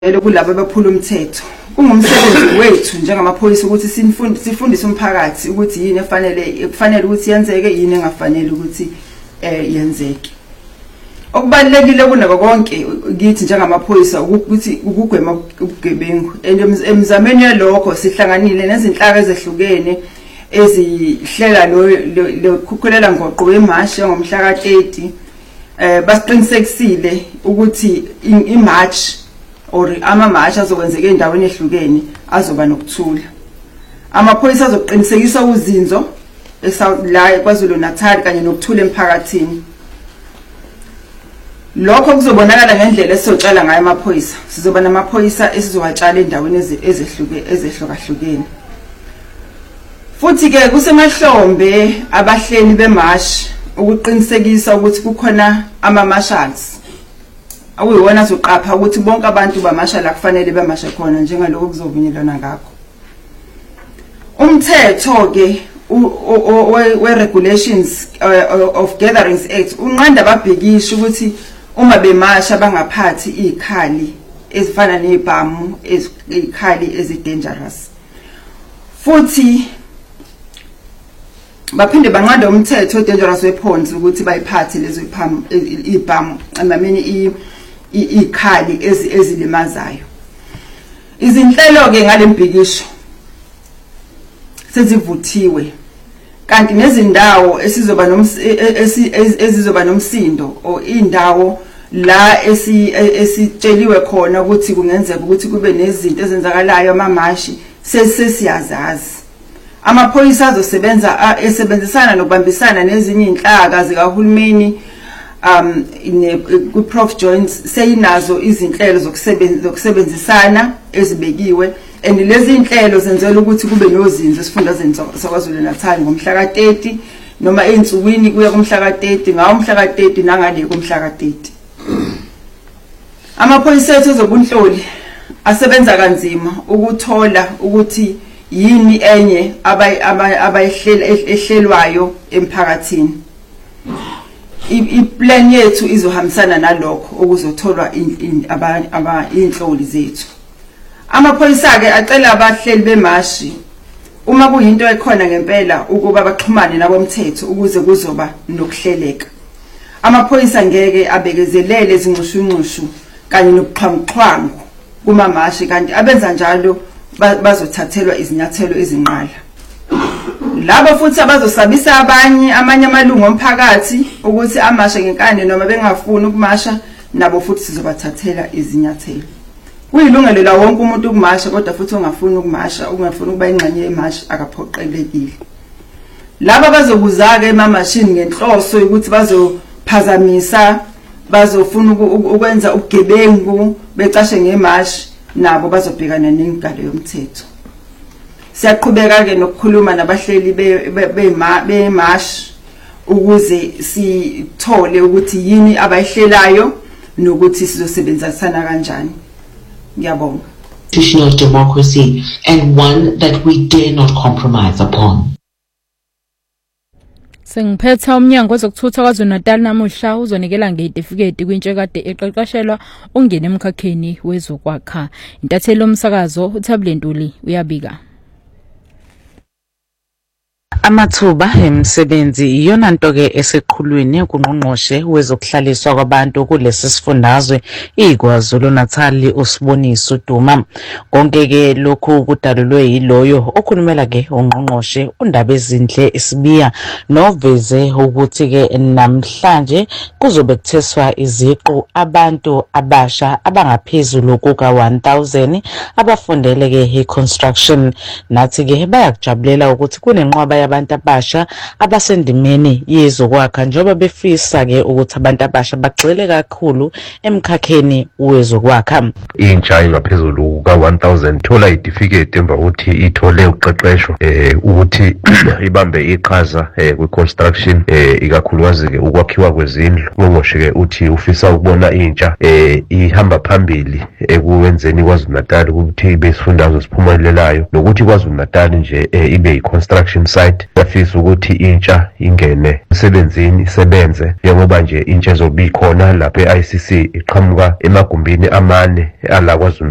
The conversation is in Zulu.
kulabo abaphula umthetho kungumsebenzi wethu njengamaphoyisa ukuthi sifundise umphakathi ukuthi yini efanele ukuthi yenzeke yini engafanele ukuthi yenzeke. Okubalekile kunako konke ngithi njengamaphoyisa ukuthi ukugwema ubugebengu. Emzameni yalokho sihlanganile nezinhlaka ezehlukene ezihlela lo khukhulela ngoqo wemarch ngomhla ka-30 basiqinisekisile ukuthi imarch or ama-march azokwenzeka endaweni ehlukene azoba nokuthula. Amaphoyisa azoqinisekisa uzinzo la KwaZulu Natal kanye nokuthula emphakathini. Lokho kuzobonakala ngendlela esizotshala ngayo amaphoyisa. Sizoba namaphoyisa esizowatshala endaweni ezehlukahlukene. Futhi ke kusemahlombe abahleli bemarch ukuqinisekisa ukuthi kukhona ama-marshals akuyiwona azoqapha ukuthi bonke abantu bamasha la kufanele bamashe khona njengalokho kuzovunyelwana ngakho. Umthetho ke we-regulations of gatherings act unqanda ababhekisha ukuthi uma bemasha bangaphathi izikhali ezifana nezibhamu izikhali ezi-dangerous. Futhi baphinde banqanda umthetho we-dangerous weapons ukuthi bayiphathe lezo izibhamu amamini izikhali ezilimazayo. Izinhlelo ke ngalembhikisho sezivuthiwe kanti nezindawo ezizoba nomsindo o indawo la esitsheliwe khona ukuthi kungenzeka ukuthi kube nezinto ezenzakalayo amamashi sesiyazazi. Amaphoyisa esebenzisana nokubambisana nezinye inhlaka zikahulumeni ku-Prof Jones seyinazo izinhlelo zokusebenzisana ezibekiwe and lezi inhlelo zenzela ukuthi kube nozinzo esifundazweni saKwaZulu Natal ngomhla ka-30 noma ensukwini kuya kumhla ka-30 ngawo umhla ka-30 nangale kumhla ka-30. Amaphoyisa ethu ezobunhloli asebenza kanzima ukuthola ukuthi yini enye abayihlelwayo emphakathini. Iplan yethu izohambisana nalokho okuzotholwa inhloli zethu. Amaphoyisa ke acela abahleli bemashi uma kuyinto ekhona ngempela ukuba baxhumane nabomthetho ukuze kuzoba nokuhleleka. Amaphoyisa ngeke abekezelele izinxushunxushu kanye nobuxhwanguxhwangu kumamashi kanti abenza njalo bazothathelwa izinyathelo ezinqala. Labo futhi abazosabisa amanye amalungu omphakathi ukuthi amashe ngenkani noma bengafuni ukumasha nabo futhi sizobathathela izinyathelo. Kuyilungelo la wonke umuntu ukumasha kodwa futhi ongafuni ukumasha ungafuni ukuba ingxenye yemarch akaphoqelekile. Laba bazokuza ke emamashini ngenhloso ukuthi bazophazamisa bazofuna ukwenza ubugebengu becashe ngemarch nabo bazobhekana nengalo yomthetho. Siyaqhubeka ke nokukhuluma nabahleli bemarch ukuze sithole ukuthi yini abayihlelayo nokuthi sizosebenzisana kanjani. Ngiyabonga. Constitutional democracy and one that we dare not compromise upon. Sengiphetha umnyango wezokuthutha KwaZulu Natal namuhla uzonikela ngezitifiketi kwintsha kade eqeqeshelwa ungene emkhakheni wezokwakha. Intatheli yomsakazo uThabile Ntuli uyabika. Amathuba emisebenzi iyona nto ke eseqhulwini kungqongqoshe wezokuhlaliswa kwabantu kulesi sifundazwe iKwaZulu Natal uSiboniso Duma. Konke ke lokhu kudalulwe yiloyo okhulumela ke ungqongqoshe uNdaba Ezinhle Sibiya noveze ukuthi ke namhlanje kuzobe kutheswa iziqu abantu abasha abangaphezulu kuka-1000 abafundele ke i-construction. Nathi ke bayakujabulela ukuthi kunenqwaba abantu abasha abasendimeni yezokwakha njengoba befisa ke ukuthi abantu abasha bagxile kakhulu emkhakheni wezokwakha. Intsha ingaphezulu ka-1000 thola idifiketi emva ukuthi ithole uqeqesho ukuthi ibambe iqhaza kwi-construction ikakhulukazi ke ukwakhiwa kwezindlu. Ngongoshe ke uthi ufisa ukubona intsha ihamba phambili ekuwenzeni KwaZulu Natal ukuthi ibe isifundazwe esiphumelelayo nokuthi KwaZulu Natal nje ibe i-construction site. Yafisa ukuthi intsha ingene emsebenzini isebenze njengoba nje intsha ezobikhona lapha e-ICC iqhamuka emagumbini amane ala KwaZulu